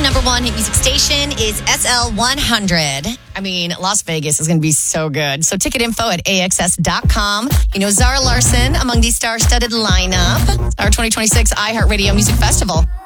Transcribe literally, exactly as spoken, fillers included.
number one hit music station is S L one hundred. I mean, Las Vegas is going to be so good. So ticket info at A X S dot com. You know, Zara Larsson among the star-studded lineup. Our twenty twenty-six iHeartRadio Music Festival.